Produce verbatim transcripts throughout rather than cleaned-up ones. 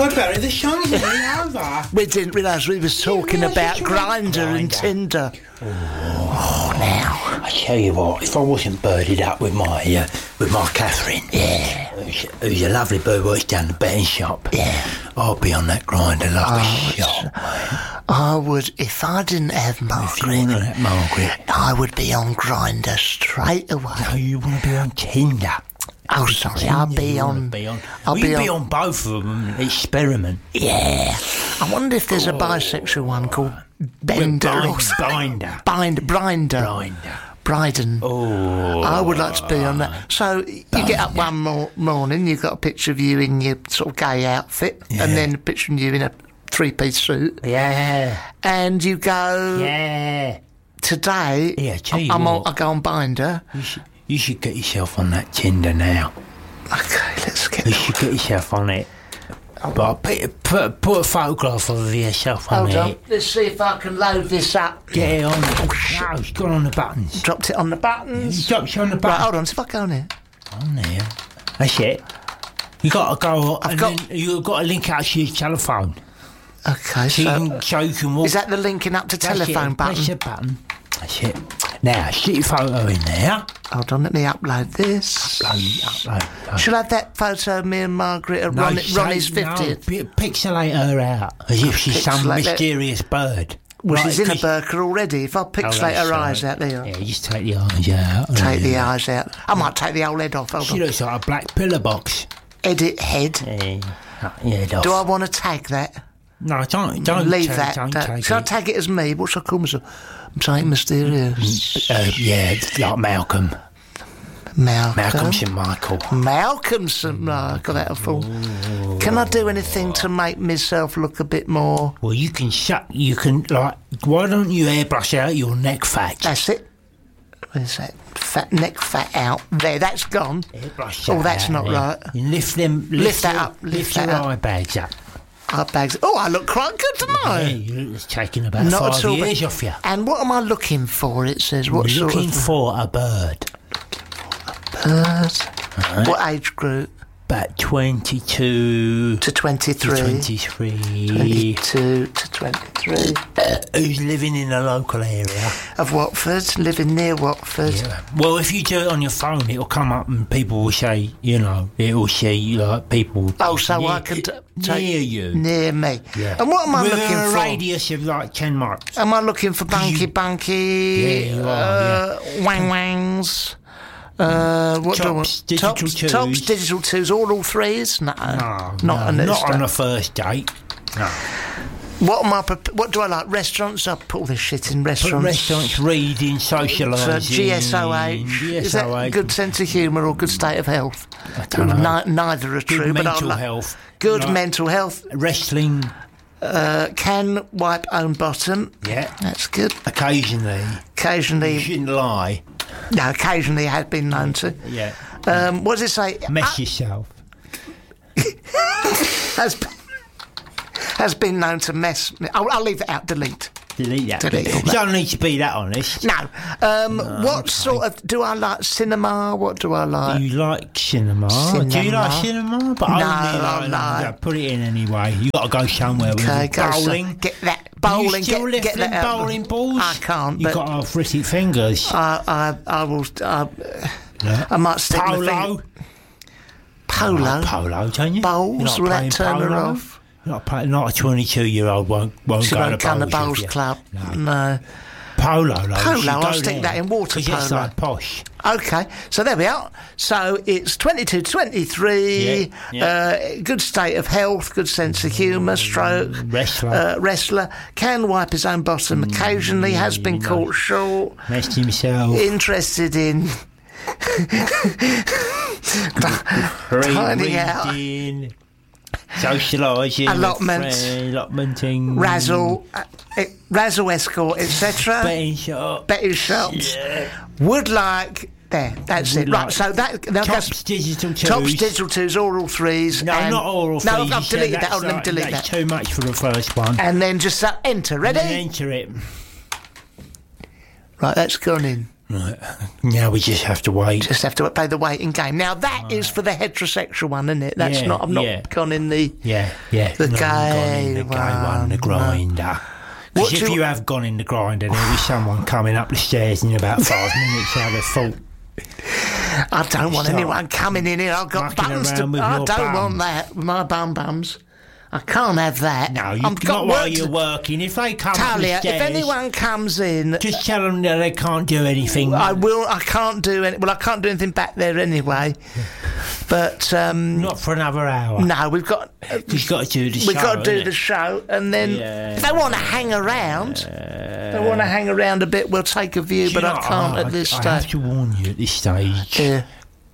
God, Barry, the show's nearly over. We didn't realise we was talking Yeah, about yeah, Grindr and Grindr. Tinder. Oh, now. I tell you what, if I wasn't birded up with my uh, with my Catherine, Yeah. who's, who's a lovely bird, works down the betting shop, Yeah. I'll be on that Grindr like Oh, a shot, mate. I would, if I didn't have If you Margaret, want that, Margaret. I would be on Grindr straight away. Oh, you want to be on Tinder? Oh, sorry, I'll be You wanna on... Be on. I'll Well, be you be on- on both of them and experiment. Yeah. I wonder if there's a bisexual one called Bender or Bind- something. Binder. Bind, Brinder. Binder. Bryden. Oh. I would like to be on that. So you get up one more morning, you've got a picture of you in your sort of gay outfit, Yeah. and then a picture of you in a three-piece suit, Yeah. and you go, Yeah. today, Yeah, tell you I'm on, what. I go on Binder. You should, you should get yourself on that Tinder now. Okay, let's get You that. should get yourself on it. But put, put, put a photograph of yourself on Hold it. on, let's see if I can load this up. Get it on it. No, it's gone on the buttons. Dropped it on the You buttons. dropped it on the Right, buttons. hold on, see if I go on it. On there. That's it. You got to go, I've and got- then you've got to link out to your telephone. Okay, So, you so can, so you can walk. is that the linking up to That's telephone it. button? Press the button. That's it. Now, stick your photo in there. Hold on, let me upload this. Upload, upload, upload. Shall I have that photo of me and Margaret at No, Ronnie, say- Ronnie's no, fiftieth? pi- pixelate her out as if she's some Pixelate that- mysterious bird. Well, Right, she's in a 'cause- burqa already. If I Oh, pixelate that's her right. eyes out there, Yeah, just take the eyes out. take the Yeah. eyes out. I might take the whole head off. Hold She on. looks like a black pillar box. Edit head. Yeah, yeah. Do I want to tag that? No, don't, don't Leave take, that. Don't Don't- take Shall I it. tag it as me? What shall I call myself? I'm saying mysterious. Uh, yeah, it's like Malcolm. Malcolm. Malcolm Saint Michael. Malcolm Saint Michael. That'll fall. Can I do anything to make myself look a bit more? Well, you can shut. You can like. Why don't you airbrush out your neck fat? That's it. Where's that? Fat neck fat out. There, that's gone. Airbrush Oh, that that's out not there. right. You lift them. Lift, Lift that your- up, lift Lift that your up. eye bags up. Our bags. Oh, I look quite good Yeah, tonight. you- it's taking about Not five at all. years but- off you. And what am I looking for? It says what You're sort looking of for a bird. bird? What age group? About twenty-two To to twenty-three. twenty-three. twenty-two to twenty-three. Uh, who's living in a local area? Of Watford, living near Watford. Yeah. Well, if you do it on your phone, it'll come up and people will say, you know, it'll see like people. Oh, so near, I can t- take- near you. Near me. Yeah. And what am I Within looking a for? radius of like ten miles. Am I looking for bunky You- bunky? Yeah, you are, uh, Wang wangs. Uh, what do I want? Tops, digital tops, twos. tops, digital twos, all all threes. No, No, not no, on this not on stuff. a first date. No. What am I? Prep- what do I like? Restaurants. I put all this shit in But restaurants. restaurants, reading, So socialising. G S O H. G S Is that O H. good sense of humour or good state of health? I don't know. Ni- neither are Good true, but I mental like health. good Like mental health. Wrestling, Uh, can wipe own bottom. yeah. That's good. Occasionally. You Occasionally, shouldn't lie. no, occasionally has been known to. Yeah. Um, what does it say? Mess yourself. Has has been known to mess. I'll, I'll leave it out. Delete. Delete that. Delete all You that. don't need to be that honest. No. Um, what sort of do I like? Cinema. What do I like? Do you like cinema? Do you like Cinema. cinema? But No, only I like, like- yeah, put it in anyway. You got to go somewhere. with Okay, it. go so- bowling. get that bowling. You still get lift get them that out. bowling balls? I can't. You but got arthritic fingers. I, I, I will. I, Yeah. I might stick my Polo. finger. Polo. You like polo, don't you? Bowls, You like will that playing turn her polo? off? Not, play, not a twenty-two-year-old won't won't She go won't to come to bowls bowls with you. club. No. No. Polo, though. Polo, you I'll go stick there. that in water 'Cause it's polo. like posh. Okay, so there we are. So it's twenty-two, twenty-three, Yeah, yeah. Uh, good state of health, good sense of humour, stroke, Wrestler. uh, wrestler, can wipe his own bottom occasionally, has been no. caught short, Messed himself. interested in tidying out, Reading, socialising, with Allotment. friends, allotmenting, razzle, uh, eh, razzle escort, et cetera. betting shop, Betting shops. yeah. Would like. There, that's Would it. Right, like- so that now Tops that's digital twos. tops, digital twos, oral threes. No, and, not oral No, fees. I've You said deleted that. that's Oh, let me like- delete that's that. too much for the first one. And then just uh, enter. Ready? And then enter it. Right, that's gone in. Right. Now we just have to wait. Just have to play the waiting game. Now that right. is for the heterosexual one, isn't it? That's yeah, not. I'm not yeah. gone in the. Yeah, yeah. The no, gay in the one, gay one, the grinder. Because if you... you have gone in the grinder, there'll be someone coming up the stairs in about five minutes. I'd have thought. I don't want anyone coming in here. I've got buttons to. I don't bum. want that. My bum bums. I can't have that. No, you I've not while you're to... working. If they come Talia, up the stairs, if anyone comes in, just tell them that they can't do anything. I will. I can't do any. Well, I can't do anything back there anyway. But um, not for another hour. No, we've got. Uh, we've got to do the show. We've got to do innit? the show, and then yeah. if they want to hang around, uh, they want to hang around a bit. We'll take a view, but I can't I, at this I, stage. I have to warn you at this stage. Yeah.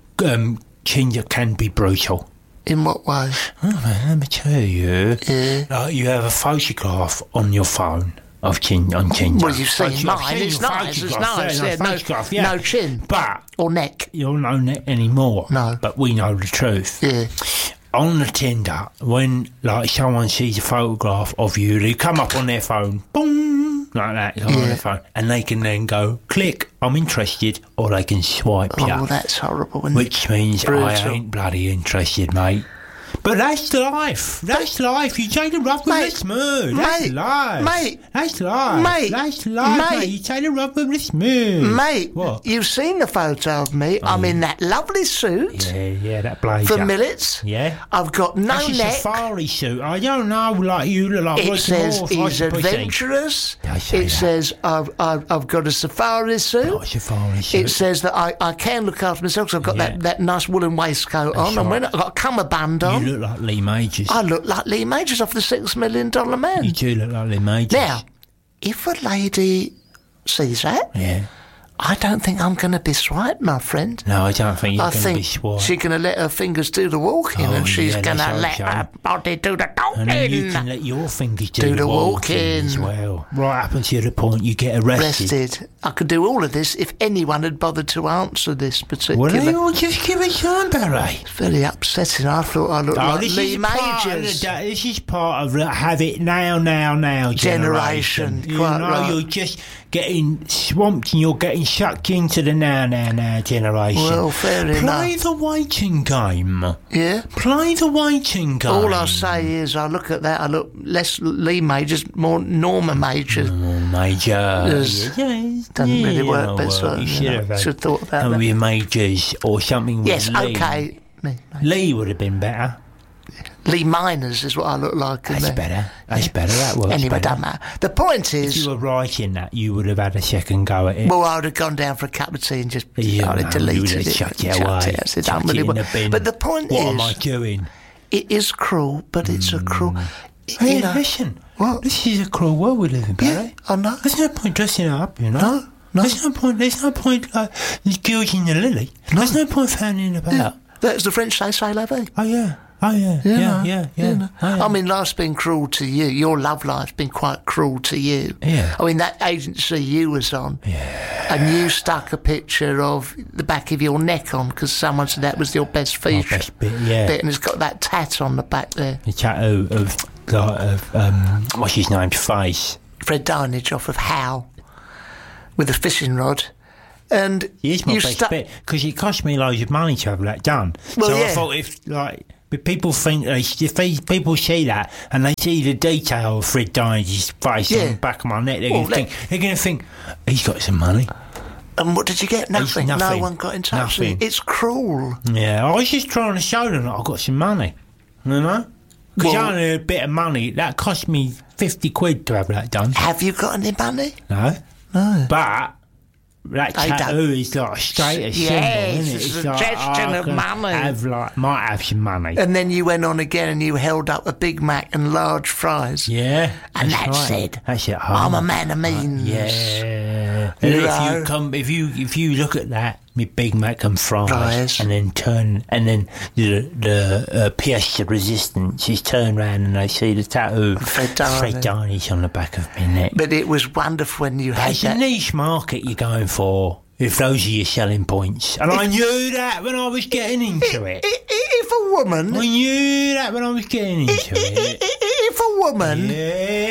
Um, Ginger can be brutal. In what way? Oh, man, let me tell you. Yeah. Like you have a photograph on your phone of chin on Ginger. Well, you've seen mine. It's nice. It's nice. Yeah, Yeah, no, no, yeah. no chin. But or neck. You're no neck anymore. No. But we know the truth. Yeah. On the Tinder, when like someone sees a photograph of you, they come up on their phone, boom, like that, yeah. on their phone, and they can then go click, I'm interested, or they can swipe oh, you. Oh, that's horrible. Isn't Which it? means Brutal. I ain't bloody interested, mate. But that's life. That's life. You take the rough with the smooth. That's mate, life. Mate. That's life. Mate. That's life, mate. mate. You take the rough with the smooth. Mate. What? You've seen the photo of me. Oh. I'm in that lovely suit. Yeah, yeah, that blazer. From Millets. Yeah. I've got no that's neck. It's a safari suit. I don't know, like you look like... It says North, he's like adventurous. I say it that. says I've, I've, I've got a safari suit. Not a safari suit. It says that I, I can look after myself because I've got yeah. that, that nice woolen waistcoat that's on. right. And when I've got a cummerbund on... You look like Lee Majors. I look like Lee Majors off the Six Million Dollar Man. You do look like Lee Majors. Now, if a lady sees that, yeah. I don't think I'm going to be swiped, my friend. No, I don't think you're I going to think be swiped. she's going to let her fingers do the walking, oh, and she's yeah, going to let's let hope so. her body do the talking. And then you can let your fingers do, do the, the walking, walking as well. Right up until the point you get arrested. Arrested. I could do all of this if anyone had bothered to answer this particular... Well, they all just give it time, Barry. It's very upsetting. I thought I looked oh, like this Lee is Majors. Part of the, this is part of the have it now, now, now generation. Generation, you quite know, right. You're just getting swamped and you're getting sucked into the now, now, now generation. Well, fair Play enough. Play the waiting game. Yeah? Play the waiting game. All I say is I look at that, I look less Lee Majors, more Norma Majors. Oh, Majors. Yes. Doesn't yeah, really work, but well, so, you you should know, have had should have thought about that. Maybe Majors or something with Yes, Lee. okay. Me, Lee would have been better. Lee Miners is what I look like. That's better. That's better. That works Anyway, better. doesn't matter. The point is... If you were writing that, you would have had a second go at it. Well, I would have gone down for a cup of tea and just yeah, I would have no, deleted you would have it. chucked it chucked away. It. I said, Chucked really it in well. the bin. But the point what is... What am I doing? It is cruel, but it's mm. a cruel... Hey, you know, listen. What? This is a cruel world we live in, Barry. Yeah, I know. There's no point dressing up, you know. No, no. There's no point, there's no point like gilding the lily. No. There's no point fanning about. Yeah. That's the French say, say la vie. Oh, yeah. Oh, yeah. You Yeah, know, yeah, yeah. you know. Oh, yeah. I mean, life's been cruel to you. Your love life's been quite cruel to you. Yeah. I mean, that agency you was on. Yeah. And you stuck a picture of the back of your neck on because someone said that was your best feature. My best bit, yeah. Bit, and it's got that tat on the back there. The tattoo of, like, of um, what's his name's face. Fred Dinage off of Howl with a fishing rod. And Here's my you best stuck... bit, because it cost me loads of money to have that done. Well, so yeah. I thought if, like, if people think, if they, people see that and they see the detail of Fred Dynage's face Yeah. on the back of my neck, they're Well, going to think, they're going to think, he's got some money. And what did you get? Nothing. nothing. No one got in touch Nothing. with you. It's cruel. Yeah, I was just trying to show them that I've got some money, you know? Because Well- only a bit of money, that cost me fifty quid to have that done. Have you got any money? No. No. But that I tattoo don't- is like a status Yes, symbol, isn't it? it's a like, suggestion I of can money. Have like, might have some money. And then you went on again and you held up a Big Mac and large fries. Yeah. And that's that right. said, That's it. I'm a man of means. Yeah. You And if know. you come, if you if you look at that, me Big Mac and fries, Fries. and then turn, and then the the uh, pièce de resistance is turn round and they see the tattoo Fred Dinage. Fred Dinage on the back of my neck. But it was wonderful when you had It's a that. niche market you're going for. If those are your selling points, and I knew that when I was getting into it. I- I- If a woman, I knew that when I was getting into I- I- it. I- if a woman Yeah.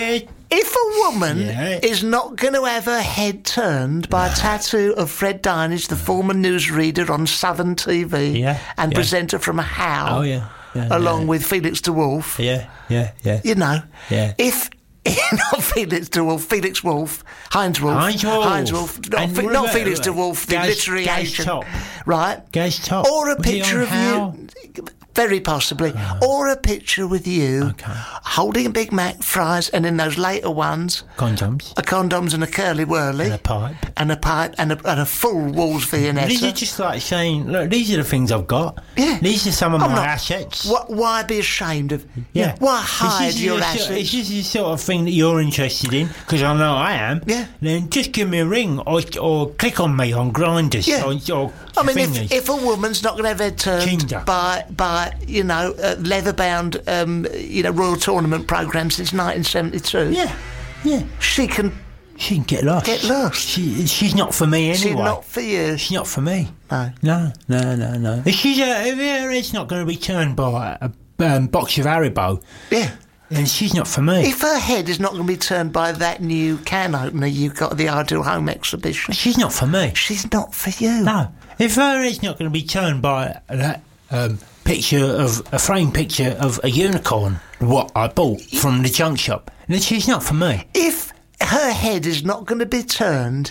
If a woman Yeah. is not going to have her head turned by a tattoo of Fred Dinage, the former newsreader on Southern T V Yeah, and yeah. presenter from How, Oh, yeah. yeah along yeah. with Felix de Wolf, Yeah, yeah, yeah. you know, Yeah. if... not Felix de Wolf, Felix Wolf, Heinz Wolf, Heinz Wolf. Heinz Wolf, not, And Fe- what not about- Felix de Wolf, the Gaz- literary Gaz agent, Top. right? Gaz Top. Or a Was he picture on of How? you, very possibly, or a picture with you Okay. holding a Big Mac fries, and in those later ones, Condoms. a condoms and a curly whirly, And a pipe. and a pipe, and a, and a full Wolves These are Viennetta. just like saying, look, these are the things I've got. Yeah. These are some of I'm my not- assets. Wh- why be ashamed of? Yeah. Why If hide this is your the sort- assets? If this is the sort of thing that you're interested in, because I know I am, Yeah. then just give me a ring or, or click on me on Grinders Yeah. or, or I mean, thingies. if, if a woman's not going to have her turned Tinder. by, by you know, uh, leather-bound, um, you know, Royal Tournament programme since nineteen seventy-two, yeah, yeah, she can she can get lost. get lost. She, she's not for me anyway. She's not for you. She's not for me. No. No, no, no, no. If she's a, if her head's not going to be turned by a um, box of Haribo, Yeah. then she's not for me. If her head is not going to be turned by that new can opener you've got at the Ideal Home exhibition, She's not for me. she's not for you. No. If her head's not going to be turned by that um, picture of a frame picture of a unicorn, what I bought from the junk shop, then she's not for me. If her head is not going to be turned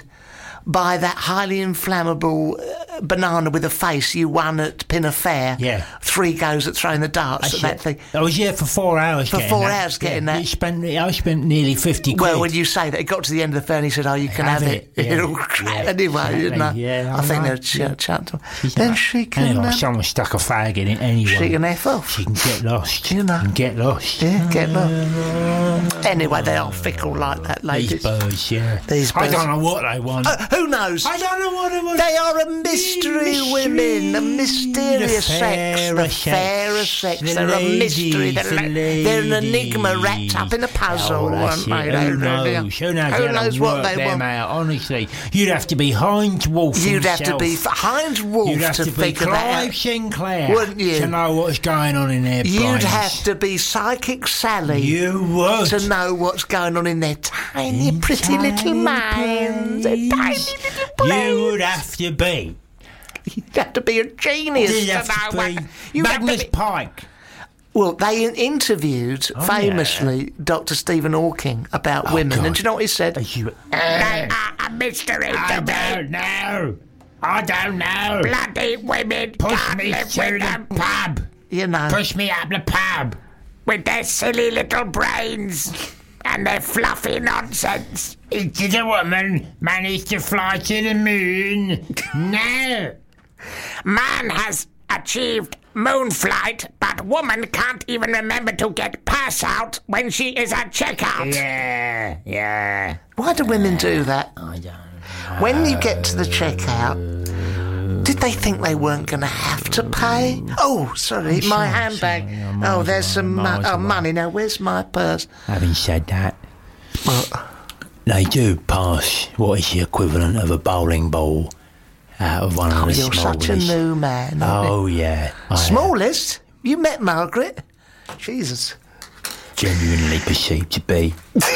by that highly inflammable uh, banana with a face you won at Pinner Fair, Yeah. three goes at throwing the darts at that thing. I was there for four hours. For getting four that. hours getting yeah, that. You spent, I spent nearly fifty quid. Well, when you say that, it got to the end of the fair and he said, oh, you can have, Have it. it, yeah, It'll yeah, anyway, you know. exactly, yeah, I, I think know, they're ch- yeah. chat. She's Then not- she can, Anyway, uh, someone stuck a fag in it anyway. she can F off. She can get lost. You know. Can get lost. Yeah, get lost. Anyway, they are fickle like that, ladies. These birds, yeah. These I birds. don't know what they want. Uh, who knows? I don't know what they want. They are a mystery, women, a mysterious The sex, the fairer sex. fairer sex. The They're a mystery. ladies, They're, the they're an enigma ladies. wrapped up in a puzzle, Oh, that's aren't it. they? Who They really are. knows? Who knows? Who how to knows what work they them want? out? Honestly, you'd have to be Heinz Wolf You'd have himself. to be Heinz Wolf You'd have to, to, be figure that Clive out. Sinclair, Wouldn't you? to know what's going on in their You'd brains. have to be Psychic Sally You would. to know what's going on in their tiny, pretty little Tiny minds. Their tiny brains. little brains. You would have to be. You'd have to be a genius You'd to have know to what... be You'd have to Magnus be- Pike. Well, they interviewed Oh, famously Doctor Stephen Hawking about women, God. and do you know what he said? You, They are a mystery I to me. don't know. I don't know. Bloody women Push can't me live to with the them. pub. You know, Push me up the pub. with their silly little brains and their fluffy nonsense. Did a woman manage to fly to the moon? No. Man has achieved moon flight, but woman can't even remember to get pass out when she is at checkout. Yeah, yeah. Why do women do that? I don't know. When you get to the checkout, did they think they weren't going to have to pay? Oh, sorry, I'm my sure, handbag. sorry, I'm Oh, miles there's away, some miles mo- oh, away. money. Now, where's my purse? Having said that, Well, they do pass what is the equivalent of a bowling ball out of one oh, of the you're such a smallest. new man. aren't you? Oh, yeah. I Smallest? You met Margaret? Jesus. genuinely perceived to be.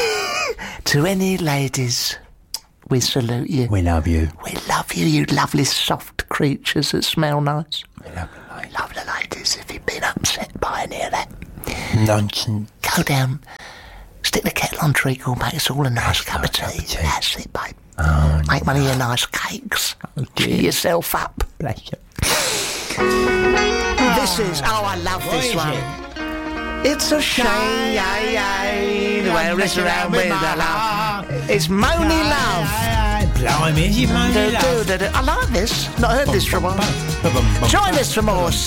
To any ladies, we salute you. We love you. We love you, you lovely soft creatures that smell nice. We love you, mate. Love the ladies. If you've been upset by any of that, Nonsense. go down, stick the kettle on treacle, make us all a nice cup of cup tea. of tea. That's it, babe. Oh, Make one of your nice cakes. Oh, Cheer dear. yourself up. bless you. This is, oh, I love What this is one. it? It's a shame, where it's around with the love. It's Moany Love. Blimey, is it Moany Do, do, Love? do, do. I like this. Not heard this for a while. Join us for more